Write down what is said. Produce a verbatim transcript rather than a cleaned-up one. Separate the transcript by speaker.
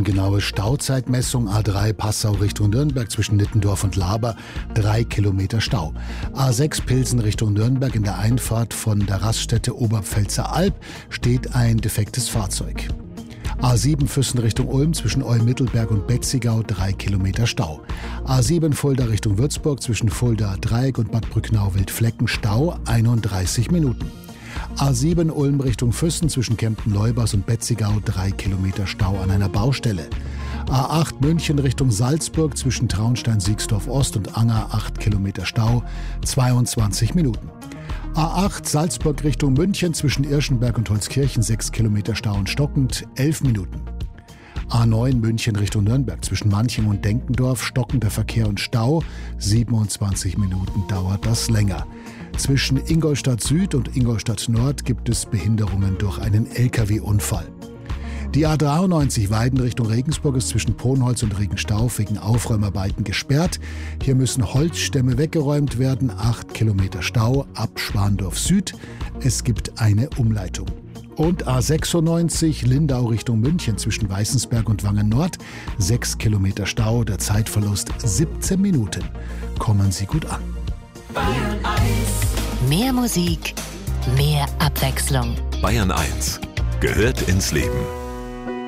Speaker 1: genaue Stauzeitmessung. A drei Passau Richtung Nürnberg zwischen Nittendorf und Laber, drei Kilometer Stau. A sechs Pilsen Richtung Nürnberg in der Einfahrt von der Raststätte Oberpfälzer Alb steht ein defektes Fahrzeug. A sieben Füssen Richtung Ulm zwischen Olm-Mittelberg und Betzigau, drei Kilometer Stau. A sieben Fulda Richtung Würzburg zwischen Fulda Dreieck und Bad Brücknau-Wildflecken Stau, einunddreißig Minuten. A sieben Ulm Richtung Füssen zwischen Kempten-Leubers und Betzigau, drei Kilometer Stau an einer Baustelle. A acht München Richtung Salzburg zwischen Traunstein-Siegsdorf Ost und Anger, acht Kilometer Stau, zweiundzwanzig Minuten. A acht Salzburg Richtung München zwischen Irschenberg und Holzkirchen, sechs Kilometer Stau und stockend, elf Minuten. A neun München Richtung Nürnberg zwischen Manching und Denkendorf, stockender Verkehr und Stau, siebenundzwanzig Minuten dauert das länger. Zwischen Ingolstadt Süd und Ingolstadt Nord gibt es Behinderungen durch einen L K W-Unfall. Die A dreiundneunzig Weiden Richtung Regensburg ist zwischen Ponholz und Regenstauf wegen Aufräumarbeiten gesperrt. Hier müssen Holzstämme weggeräumt werden, acht Kilometer Stau ab Schwandorf Süd. Es gibt eine Umleitung. Und A sechsundneunzig Lindau Richtung München zwischen Weißensberg und Wangen Nord, sechs Kilometer Stau, der Zeitverlust siebzehn Minuten. Kommen Sie gut an.
Speaker 2: Bayern eins.
Speaker 3: Mehr Musik, mehr Abwechslung.
Speaker 4: Bayern eins gehört ins Leben.